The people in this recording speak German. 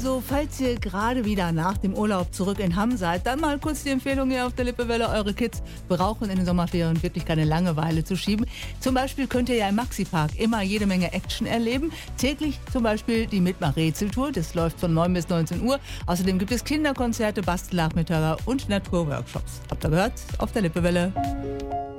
Also, falls ihr gerade wieder nach dem Urlaub zurück in Hamm seid, dann mal kurz die Empfehlung hier auf der Lippewelle. Eure Kids brauchen in den Sommerferien wirklich keine Langeweile zu schieben. Zum Beispiel könnt ihr ja im Maxi-Park immer jede Menge Action erleben. Täglich zum Beispiel die Mitmach-Rätseltour. Das läuft von 9 bis 19 Uhr. Außerdem gibt es Kinderkonzerte, Bastelnachmittage und Naturworkshops. Habt ihr gehört? Auf der Lippewelle.